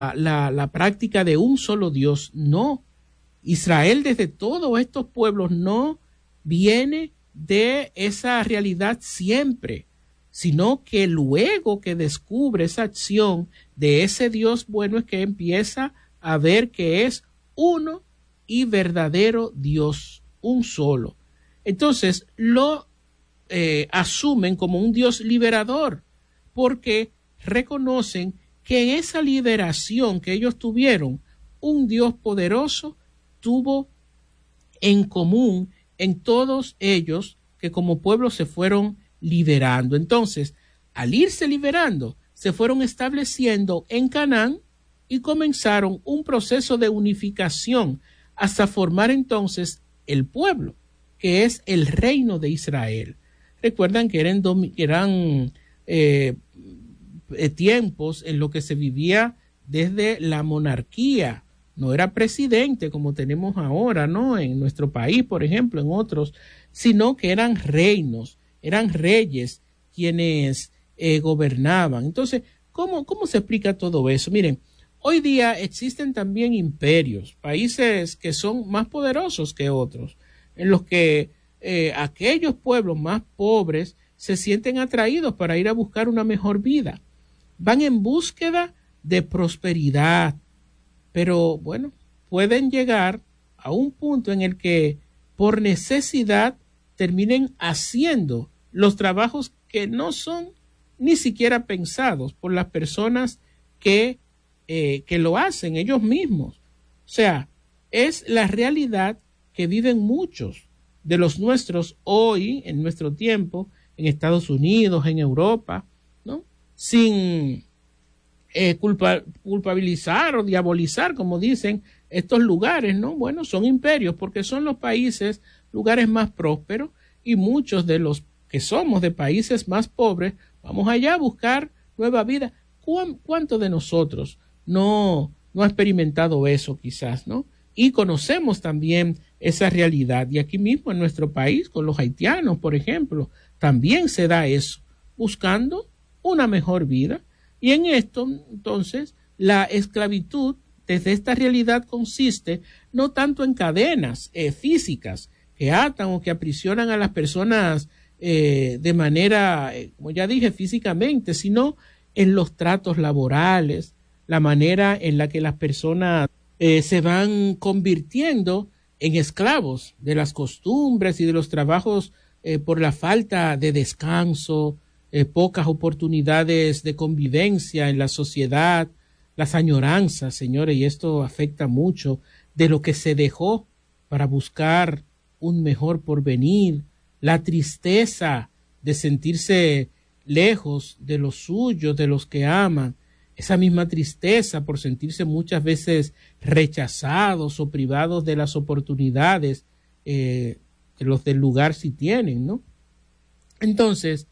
la práctica de un solo Dios. No, Israel desde todos estos pueblos no viene de esa realidad siempre, sino que luego que descubre esa acción de ese Dios bueno es que empieza a ver que es uno y verdadero Dios, un solo. Entonces lo asumen como un Dios liberador, porque reconocen que en esa liberación que ellos tuvieron, un Dios poderoso tuvo en común en todos ellos que como pueblo se fueron liberando. Entonces, al irse liberando, se fueron estableciendo en Canaán y comenzaron un proceso de unificación hasta formar entonces el pueblo, que es el reino de Israel. Recuerdan que eran tiempos en los que se vivía desde la monarquía. No era presidente como tenemos ahora, ¿no? En nuestro país, por ejemplo, en otros, sino que eran reinos, eran reyes quienes gobernaban. Entonces, ¿cómo se explica todo eso? Miren, hoy día existen también imperios, países que son más poderosos que otros, en los que aquellos pueblos más pobres se sienten atraídos para ir a buscar una mejor vida. Van en búsqueda de prosperidad, pero bueno, pueden llegar a un punto en el que por necesidad terminen haciendo los trabajos que no son ni siquiera pensados por las personas que lo hacen ellos mismos. O sea, es la realidad que viven muchos de los nuestros hoy, en nuestro tiempo, en Estados Unidos, en Europa, ¿no? Sin culpabilizar o diabolizar, como dicen, estos lugares, ¿no? Bueno, son imperios porque son los países, lugares más prósperos, y muchos de los que somos de países más pobres, vamos allá a buscar nueva vida. ¿Cuánto de nosotros no ha experimentado eso quizás, ¿no? Y conocemos también esa realidad. Y aquí mismo en nuestro país, con los haitianos, por ejemplo, también se da eso, buscando una mejor vida. Y en esto, entonces, la esclavitud desde esta realidad consiste no tanto en cadenas físicas que atan o que aprisionan a las personas de manera, como ya dije, físicamente, sino en los tratos laborales, la manera en la que las personas se van convirtiendo en esclavos de las costumbres y de los trabajos por la falta de descanso, pocas oportunidades de convivencia en la sociedad, las añoranzas, señores, y esto afecta mucho de lo que se dejó para buscar un mejor porvenir, la tristeza de sentirse lejos de los suyos, de los que aman, esa misma tristeza por sentirse muchas veces rechazados o privados de las oportunidades que los del lugar sí tienen, ¿no? Entonces,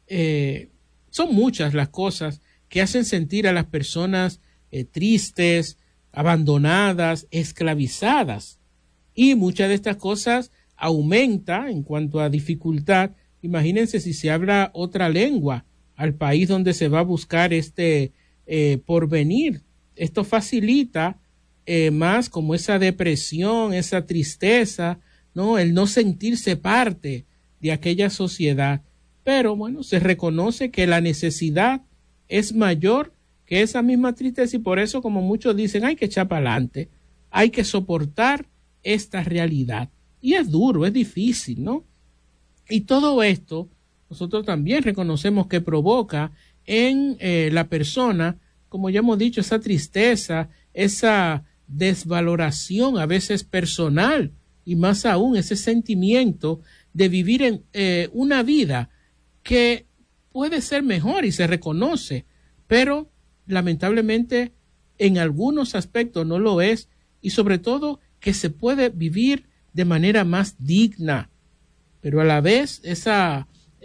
son muchas las cosas que hacen sentir a las personas tristes, abandonadas, esclavizadas, y muchas de estas cosas aumenta en cuanto a dificultad. Imagínense si se habla otra lengua al país donde se va a buscar este porvenir. Esto facilita más como esa depresión, esa tristeza, ¿no? El no sentirse parte de aquella sociedad. Pero bueno, se reconoce que la necesidad es mayor que esa misma tristeza, y por eso, como muchos dicen, hay que echar para adelante, hay que soportar esta realidad. Y es duro, es difícil, ¿no? Y todo esto nosotros también reconocemos que provoca en la persona, como ya hemos dicho, esa tristeza, esa desvaloración a veces personal, y más aún ese sentimiento de vivir en una vida que puede ser mejor y se reconoce, pero lamentablemente en algunos aspectos no lo es, y sobre todo que se puede vivir de manera más digna, pero a la vez esa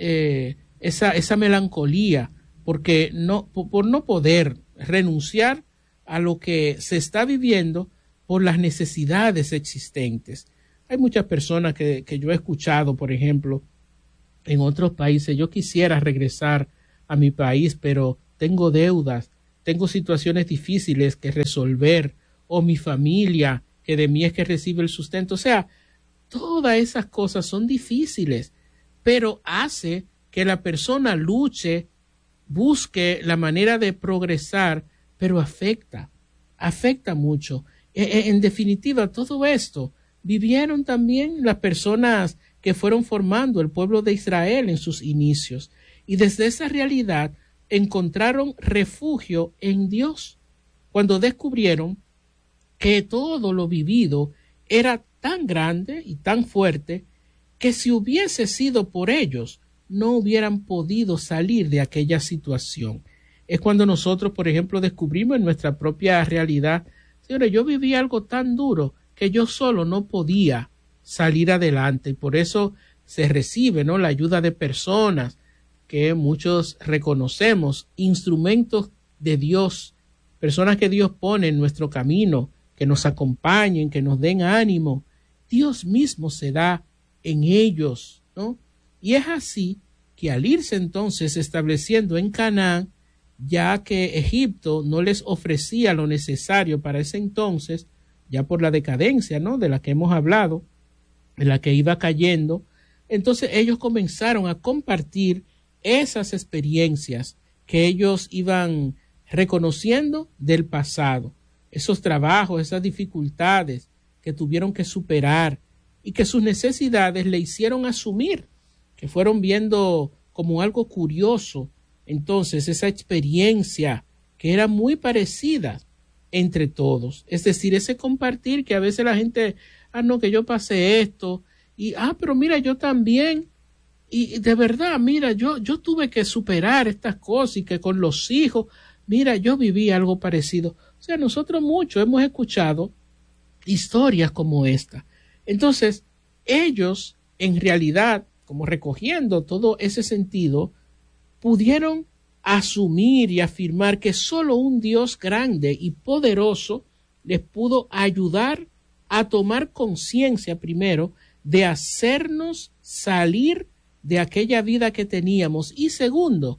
melancolía porque por no poder renunciar a lo que se está viviendo por las necesidades existentes. Hay muchas personas que yo he escuchado, por ejemplo, en otros países: yo quisiera regresar a mi país, pero tengo deudas tengo situaciones difíciles que resolver, o mi familia, que de mí es que recibe el sustento. O sea, todas esas cosas son difíciles, pero hace que la persona luche, busque la manera de progresar, pero afecta mucho. En definitiva, todo esto vivieron también las personas que fueron formando el pueblo de Israel en sus inicios, y desde esa realidad encontraron refugio en Dios cuando descubrieron que todo lo vivido era tan grande y tan fuerte que si hubiese sido por ellos, no hubieran podido salir de aquella situación. Es cuando nosotros, por ejemplo, descubrimos en nuestra propia realidad, señores, yo viví algo tan duro que yo solo no podía salir adelante, y por eso se recibe, ¿no?, la ayuda de personas que muchos reconocemos, instrumentos de Dios, personas que Dios pone en nuestro camino, que nos acompañen, que nos den ánimo. Dios mismo se da en ellos, ¿no? Y es así que al irse entonces estableciendo en Canaán, ya que Egipto no les ofrecía lo necesario para ese entonces, ya por la decadencia, ¿no?, de la que hemos hablado, en la que iba cayendo, entonces ellos comenzaron a compartir esas experiencias que ellos iban reconociendo del pasado, esos trabajos, esas dificultades que tuvieron que superar y que sus necesidades le hicieron asumir, que fueron viendo como algo curioso entonces esa experiencia que era muy parecida entre todos, es decir, ese compartir que a veces la gente, no, que yo pasé esto, y pero mira, yo también, y de verdad, mira, yo tuve que superar estas cosas, y que con los hijos, mira, yo viví algo parecido. O sea, nosotros muchos hemos escuchado historias como esta. Entonces, ellos, en realidad, como recogiendo todo ese sentido, pudieron asumir y afirmar que solo un Dios grande y poderoso les pudo ayudar a tomar conciencia primero de hacernos salir de aquella vida que teníamos, y segundo,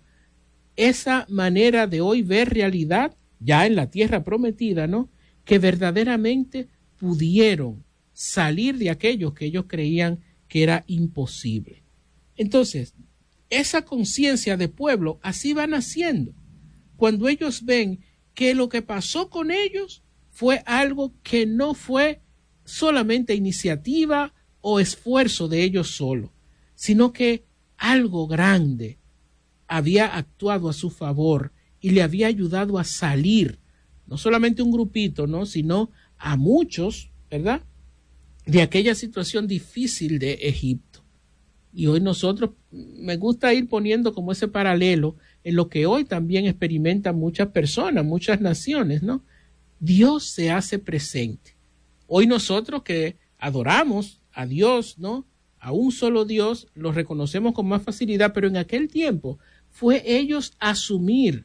esa manera de hoy ver realidad ya en la tierra prometida, ¿no?, que verdaderamente pudieron salir de aquello que ellos creían que era imposible. Entonces, esa conciencia de pueblo así va naciendo cuando ellos ven que lo que pasó con ellos fue algo que no fue solamente iniciativa o esfuerzo de ellos solos, sino que algo grande había actuado a su favor y le había ayudado a salir, no solamente un grupito, ¿no?, sino a muchos, ¿verdad?, de aquella situación difícil de Egipto. Y hoy nosotros, me gusta ir poniendo como ese paralelo en lo que hoy también experimentan muchas personas, muchas naciones, ¿no? Dios se hace presente. Hoy nosotros que adoramos a Dios, ¿no?, a un solo Dios, lo reconocemos con más facilidad, pero en aquel tiempo fue ellos asumir,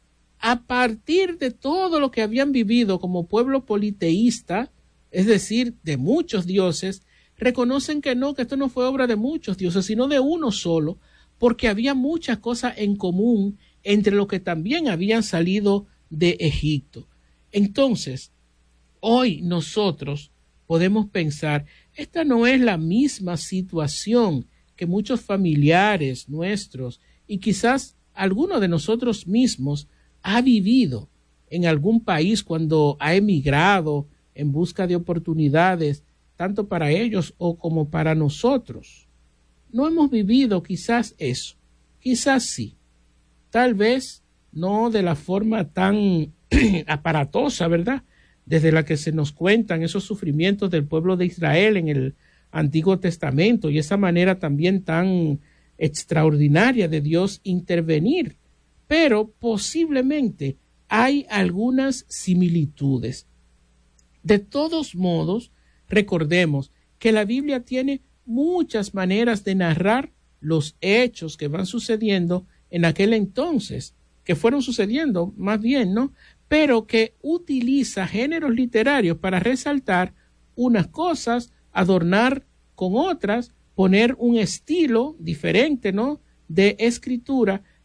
a partir de todo lo que habían vivido como pueblo politeísta, es decir, de muchos dioses, reconocen que no, que esto no fue obra de muchos dioses, sino de uno solo, porque había muchas cosas en común entre los que también habían salido de Egipto. Entonces, hoy nosotros podemos pensar, esta no es la misma situación que muchos familiares nuestros y quizás alguno de nosotros mismos ha vivido en algún país cuando ha emigrado en busca de oportunidades, tanto para ellos o como para nosotros. No hemos vivido quizás eso, quizás sí, tal vez no de la forma tan aparatosa, ¿verdad?, desde la que se nos cuentan esos sufrimientos del pueblo de Israel en el Antiguo Testamento, y esa manera también tan extraordinaria de Dios intervenir, pero posiblemente hay algunas similitudes. De todos modos, recordemos que la Biblia tiene muchas maneras de narrar los hechos que van sucediendo en aquel entonces, que fueron sucediendo más bien, ¿no?, pero que utiliza géneros literarios para resaltar unas cosas, adornar con otras, poner un estilo diferente, ¿no?, de escritura,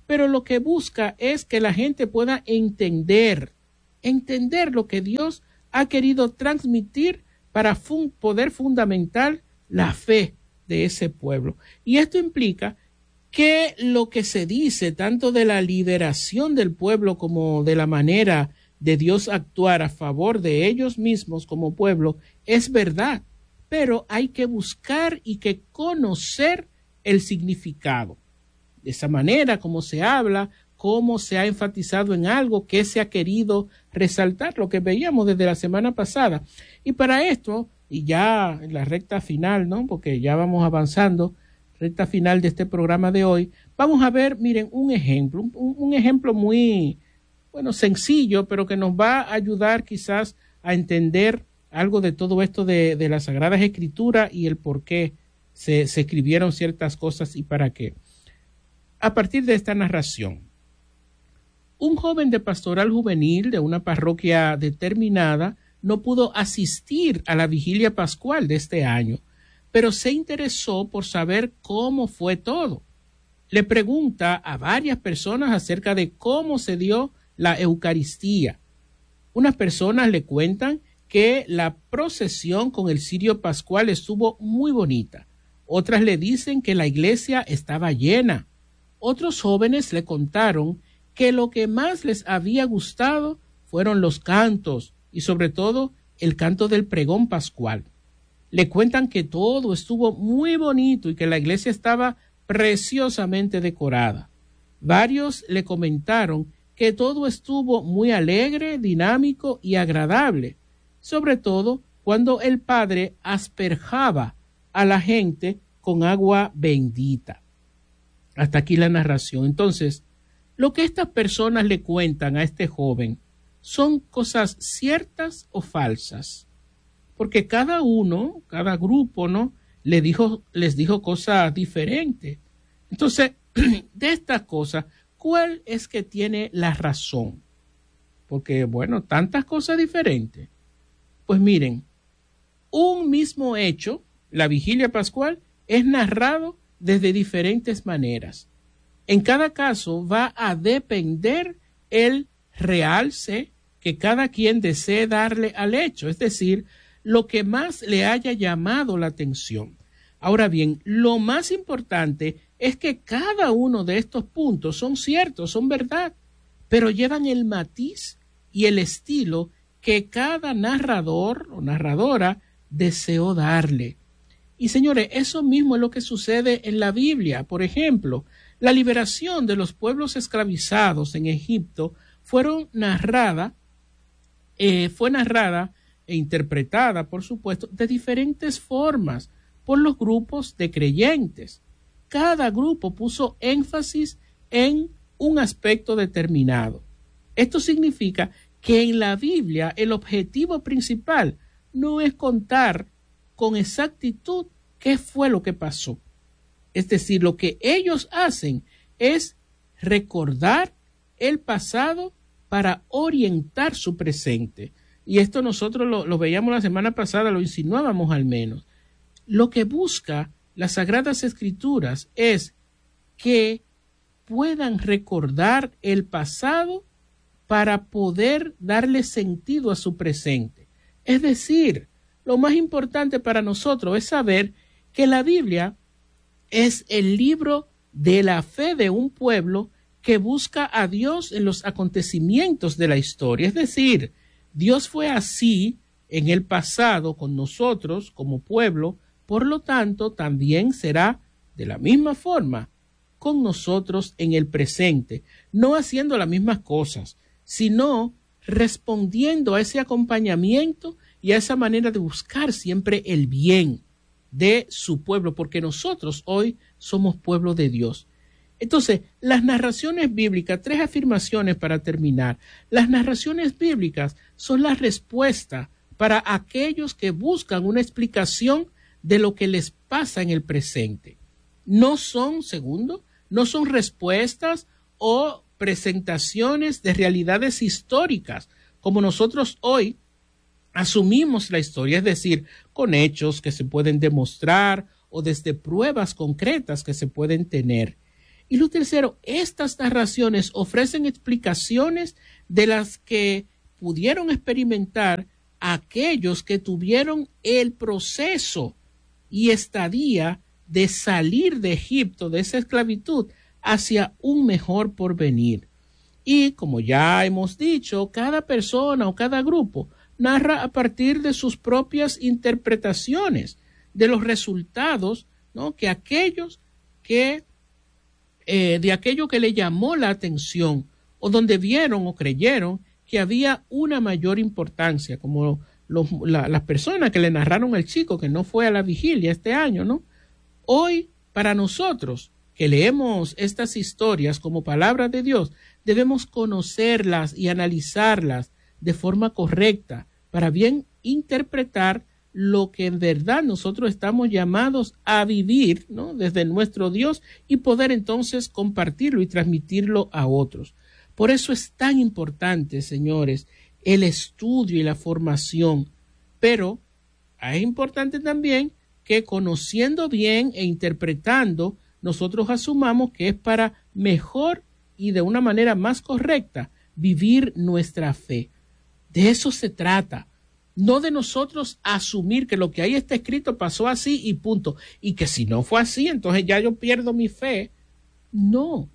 pero lo que busca es que la gente pueda entender lo que Dios ha querido transmitir para poder fundamentar la fe de ese pueblo. Y esto implica que lo que se dice tanto de la liberación del pueblo como de la manera de Dios actuar a favor de ellos mismos como pueblo es verdad, pero hay que buscar y que conocer el significado. De esa manera, como se habla, cómo se ha enfatizado en algo que se ha querido resaltar, lo que veíamos desde la semana pasada. Y para esto, y ya en la recta final, ¿no? Porque ya vamos avanzando, recta final de este programa de hoy, vamos a ver, miren, un ejemplo muy, bueno, sencillo, pero que nos va a ayudar quizás a entender algo de todo esto de las Sagradas Escrituras y el por qué se escribieron ciertas cosas y para qué. A partir de esta narración, un joven de pastoral juvenil de una parroquia determinada no pudo asistir a la vigilia pascual de este año, pero se interesó por saber cómo fue todo. Le pregunta a varias personas acerca de cómo se dio la Eucaristía. Unas personas le cuentan que la procesión con el cirio pascual estuvo muy bonita. Otras le dicen que la iglesia estaba llena. Otros jóvenes le contaron que lo que más les había gustado fueron los cantos y sobre todo el canto del pregón pascual. Le cuentan que todo estuvo muy bonito y que la iglesia estaba preciosamente decorada. Varios le comentaron que todo estuvo muy alegre, dinámico y agradable, sobre todo cuando el padre asperjaba a la gente con agua bendita. Hasta aquí la narración. Entonces, lo que estas personas le cuentan a este joven son cosas ciertas o falsas, porque cada grupo, ¿no? les dijo cosas diferentes. Entonces, de estas cosas, ¿cuál es que tiene la razón? Porque, bueno, tantas cosas diferentes. Pues miren, un mismo hecho, la vigilia pascual, es narrado desde diferentes maneras. En cada caso va a depender el realce que cada quien desee darle al hecho, es decir, lo que más le haya llamado la atención. Ahora bien, lo más importante es que cada uno de estos puntos son ciertos, son verdad, pero llevan el matiz y el estilo que cada narrador o narradora deseó darle. Y señores, eso mismo es lo que sucede en la Biblia. Por ejemplo, la liberación de los pueblos esclavizados en Egipto fue narrada e interpretada, por supuesto, de diferentes formas por los grupos de creyentes. Cada grupo puso énfasis en un aspecto determinado. Esto significa que en la Biblia el objetivo principal no es contar con exactitud qué fue lo que pasó. Es decir, lo que ellos hacen es recordar el pasado para orientar su presente. Y esto nosotros lo veíamos la semana pasada, lo insinuábamos al menos. Lo que busca las Sagradas Escrituras es que puedan recordar el pasado para poder darle sentido a su presente. Es decir, lo más importante para nosotros es saber que la Biblia es el libro de la fe de un pueblo que busca a Dios en los acontecimientos de la historia. Es decir, Dios fue así en el pasado con nosotros como pueblo, por lo tanto también será de la misma forma con nosotros en el presente, no haciendo las mismas cosas, sino respondiendo a ese acompañamiento y a esa manera de buscar siempre el bien de su pueblo, porque nosotros hoy somos pueblo de Dios. Entonces, las narraciones bíblicas, 3 afirmaciones para terminar. Las narraciones bíblicas son la respuesta para aquellos que buscan una explicación de lo que les pasa en el presente. No son respuestas o presentaciones de realidades históricas, como nosotros hoy asumimos la historia, es decir, con hechos que se pueden demostrar o desde pruebas concretas que se pueden tener. Y lo tercero, estas narraciones ofrecen explicaciones de las que pudieron experimentar aquellos que tuvieron el proceso y estadía de salir de Egipto, de esa esclavitud, hacia un mejor porvenir. Y como ya hemos dicho, cada persona o cada grupo narra a partir de sus propias interpretaciones de los resultados, ¿no?, que aquellos que de aquello que le llamó la atención o donde vieron o creyeron que había una mayor importancia, como las personas que le narraron al chico que no fue a la vigilia este año, ¿no? Hoy, para nosotros que leemos estas historias como palabra de Dios, debemos conocerlas y analizarlas de forma correcta para bien interpretar lo que en verdad nosotros estamos llamados a vivir, ¿no?, desde nuestro Dios, y poder entonces compartirlo y transmitirlo a otros. Por eso es tan importante, señores, el estudio y la formación, pero es importante también que conociendo bien e interpretando, nosotros asumamos que es para mejor y de una manera más correcta vivir nuestra fe. De eso se trata. No de nosotros asumir que lo que ahí está escrito pasó así y punto. Y que si no fue así, entonces ya yo pierdo mi fe. No.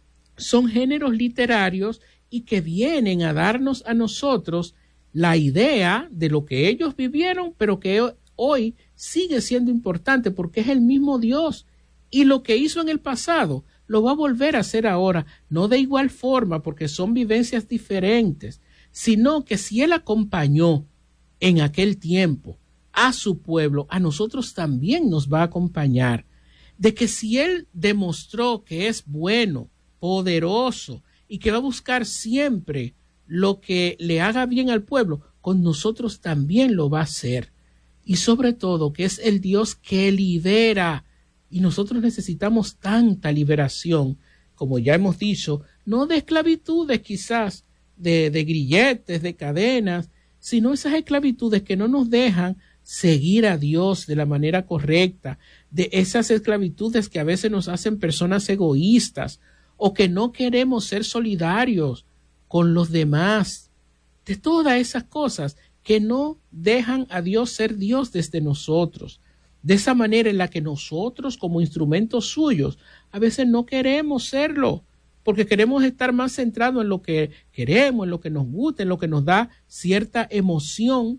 Son géneros literarios y que vienen a darnos a nosotros la idea de lo que ellos vivieron, pero que hoy sigue siendo importante porque es el mismo Dios. Y lo que hizo en el pasado lo va a volver a hacer ahora. No de igual forma porque son vivencias diferentes, sino que si Él acompañó en aquel tiempo a su pueblo, a nosotros también nos va a acompañar. De que si Él demostró que es bueno, poderoso y que va a buscar siempre lo que le haga bien al pueblo, con nosotros también lo va a hacer. Y sobre todo que es el Dios que libera, y nosotros necesitamos tanta liberación, como ya hemos dicho, no de esclavitudes quizás, de grilletes, de cadenas, sino esas esclavitudes que no nos dejan seguir a Dios de la manera correcta, de esas esclavitudes que a veces nos hacen personas egoístas o que no queremos ser solidarios con los demás, de todas esas cosas que no dejan a Dios ser Dios desde nosotros, de esa manera en la que nosotros como instrumentos suyos a veces no queremos serlo, porque queremos estar más centrados en lo que queremos, en lo que nos gusta, en lo que nos da cierta emoción,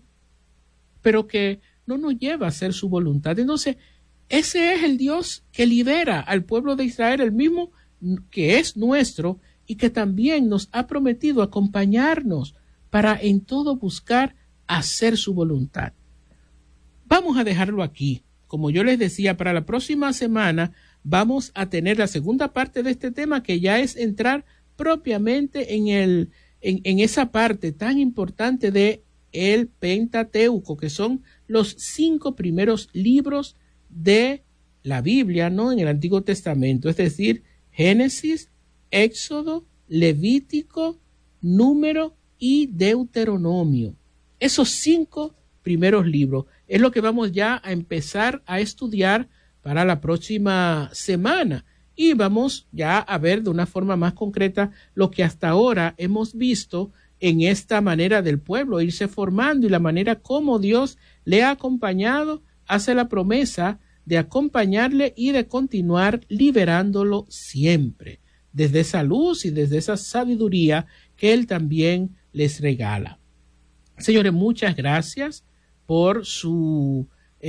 pero que no nos lleva a hacer su voluntad. Entonces, ese es el Dios que libera al pueblo de Israel, el mismo que es nuestro y que también nos ha prometido acompañarnos para en todo buscar hacer su voluntad. Vamos a dejarlo aquí. Como yo les decía, para la próxima semana vamos a tener la segunda parte de este tema, que ya es entrar propiamente en esa parte tan importante de el Pentateuco, que son los 5 primeros libros de la Biblia, ¿no?, en el Antiguo Testamento, es decir, Génesis, Éxodo, Levítico, Número y Deuteronomio. Esos 5 primeros libros es lo que vamos ya a empezar a estudiar para la próxima semana, y vamos ya a ver de una forma más concreta lo que hasta ahora hemos visto en esta manera del pueblo irse formando y la manera como Dios le ha acompañado, hace la promesa de acompañarle y de continuar liberándolo siempre, desde esa luz y desde esa sabiduría que Él también les regala. Señores, muchas gracias por su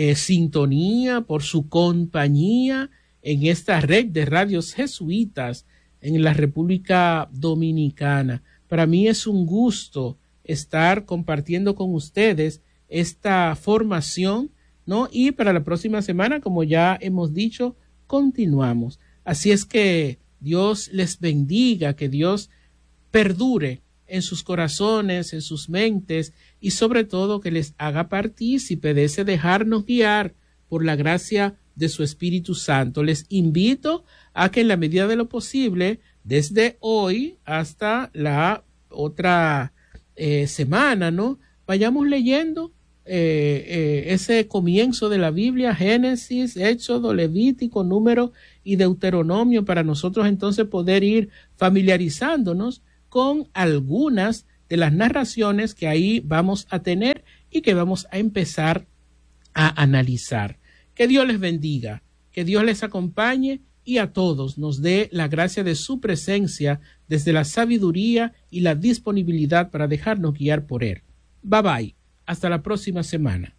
sintonía, por su compañía en esta red de radios jesuitas en la República Dominicana. Para mí es un gusto estar compartiendo con ustedes esta formación, ¿no? Y para la próxima semana, como ya hemos dicho, continuamos. Así es que Dios les bendiga, que Dios perdure en sus corazones, en sus mentes, y sobre todo que les haga partícipe de ese dejarnos guiar por la gracia de su Espíritu Santo. Les invito a que en la medida de lo posible, desde hoy hasta la otra semana, ¿no?, vayamos leyendo ese comienzo de la Biblia, Génesis, Éxodo, Levítico, Número y Deuteronomio, para nosotros entonces poder ir familiarizándonos con algunas de las narraciones que ahí vamos a tener y que vamos a empezar a analizar. Que Dios les bendiga, que Dios les acompañe y a todos nos dé la gracia de su presencia desde la sabiduría y la disponibilidad para dejarnos guiar por Él. Bye bye. Hasta la próxima semana.